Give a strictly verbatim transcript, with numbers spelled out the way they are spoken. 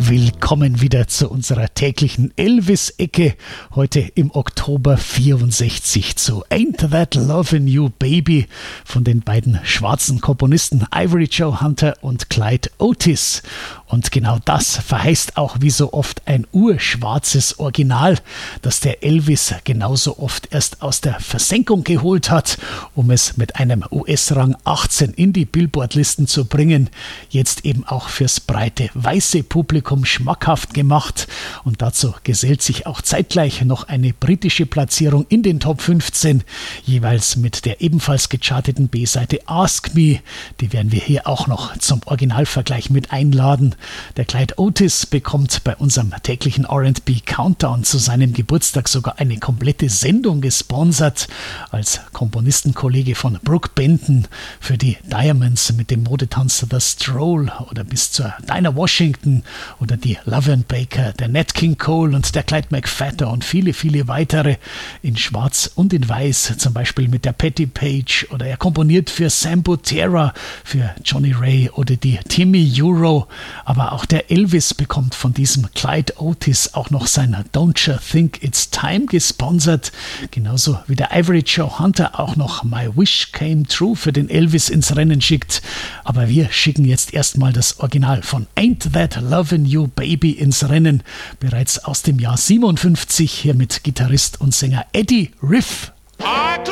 Willkommen wieder zu unserer täglichen Elvis-Ecke. Heute im Oktober vierundsechzig zu Ain't That Lovin' You Baby von den beiden schwarzen Komponisten Ivory Joe Hunter und Clyde Otis. Und genau das verheißt auch wie so oft ein urschwarzes Original, das der Elvis genauso oft erst aus der Versenkung geholt hat, um es mit einem U S-Rang achtzehn in die Billboard-Listen zu bringen. Jetzt eben auch fürs breite weiße Publikum schmackhaft gemacht. Und dazu gesellt sich auch zeitgleich noch eine britische Platzierung in den Top fünfzehn, jeweils mit der ebenfalls gecharteten B-Seite Ask Me. Die werden wir hier auch noch zum Originalvergleich mit einladen. Der Clyde Otis bekommt bei unserem täglichen R and B Countdown zu seinem Geburtstag sogar eine komplette Sendung gesponsert als Komponistenkollege von Brooke Benton für die Diamonds mit dem Modetanz The Stroll oder bis zur Dinah Washington oder die Laverne Baker, der Nat King Cole und der Clyde McPhatter und viele, viele weitere in Schwarz und in Weiß, zum Beispiel mit der Patti Page, oder er komponiert für Sam Butera, für Johnny Ray oder die Timmy Euro. Aber auch der Elvis bekommt von diesem Clyde Otis auch noch sein Don't You Think It's Time gesponsert, genauso wie der Ivory Joe Hunter auch noch My Wish Came True für den Elvis ins Rennen schickt. Aber wir schicken jetzt erstmal das Original von Ain't That Lovin' You Baby ins Rennen, bereits aus dem Jahr siebenundfünfzig, hier mit Gitarrist und Sänger Eddie Riff.